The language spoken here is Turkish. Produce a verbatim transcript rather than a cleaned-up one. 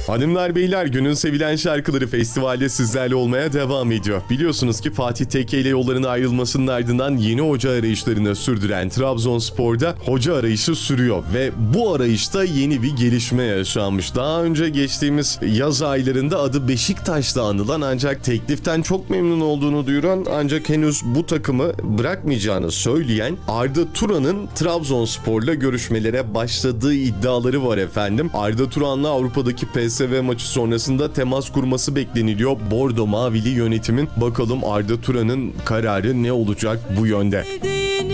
Hanımlar beyler, günün sevilen şarkıları festivalde sizlerle olmaya devam ediyor. Biliyorsunuz ki Fatih Tekke ile yolların ayrılmasının ardından yeni hoca arayışlarını sürdüren Trabzonspor'da hoca arayışı sürüyor ve bu arayışta yeni bir gelişme yaşanmış. Daha önce geçtiğimiz yaz aylarında adı Beşiktaş'ta anılan ancak tekliften çok memnun olduğunu duyuran ancak henüz bu takımı bırakmayacağını söyleyen Arda Turan'ın Trabzonspor'la görüşmelere başladığı iddiaları var efendim. Arda Turan'la Avrupa'daki P S V maçı sonrasında temas kurması bekleniliyor Bordo Mavili yönetimin. Bakalım Arda Turan'ın kararı ne olacak bu yönde?